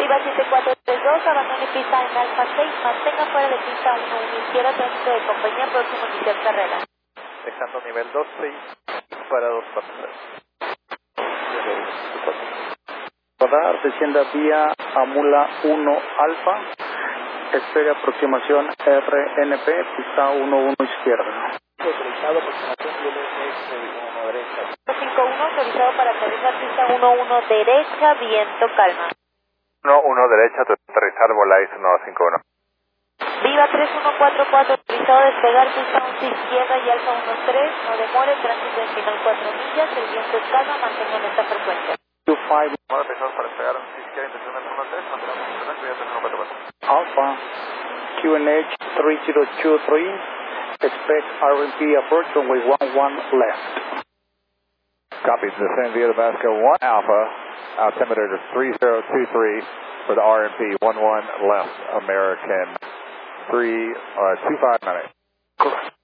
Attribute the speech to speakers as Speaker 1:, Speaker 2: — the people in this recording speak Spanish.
Speaker 1: Viva 7432, abandone pista en Alfa 6, mantenga fuera de pista 11 izquierda, tránsito de compañía, próximo a iniciar carrera.
Speaker 2: Dejando nivel 26 para 243.
Speaker 3: Radar, descienda vía Amula 1 Alfa, espere aproximación RNP, pista 11 izquierda.
Speaker 2: Autorizado, aproximación ILS 1 derecha.
Speaker 1: 51, autorizado para aterrizar pista 11 derecha, viento calma.
Speaker 2: 1 derecha, aterrizar, Volais 151.
Speaker 1: Viva 3144, autorizado a despegar pista 11 izquierda y Alfa 13, no demore, tránsito en final 4 millas, el viento es calma, mantengan esta frecuencia.
Speaker 3: 25
Speaker 2: Modo pesado para despegar 11 izquierda, intención del 13, mantenemos el tránsito y ya tenemos 44.
Speaker 3: Alpha, QNH 3023, expect RMP approach runway 11 left.
Speaker 2: Copy, descend via the Vasco 1 Alpha, altimeter 3023 for the RMP 11 left, American 3, 2598.